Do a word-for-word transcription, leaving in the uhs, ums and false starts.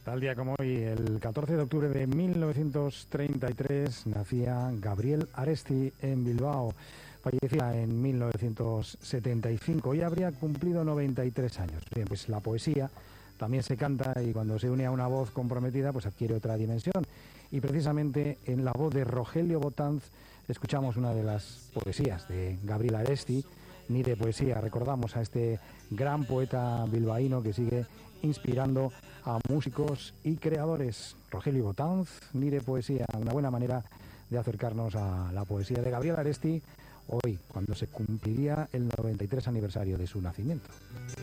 Tal día como hoy, el catorce de octubre de mil novecientos treinta y tres, nacía Gabriel Aresti en Bilbao. Fallecía en mil novecientos setenta y cinco y habría cumplido noventa y tres años. Bien, pues la poesía también se canta y cuando se une a una voz comprometida, pues adquiere otra dimensión. Y precisamente en la voz de Rogelio Botanz escuchamos una de las poesías de Gabriel Aresti, Ni de poesía. Recordamos a este gran poeta bilbaíno que sigue inspirando a músicos y creadores. Rogelio Botanz, Ni de poesía, una buena manera de acercarnos a la poesía de Gabriel Aresti hoy, cuando se cumpliría el noventa y tres aniversario de su nacimiento.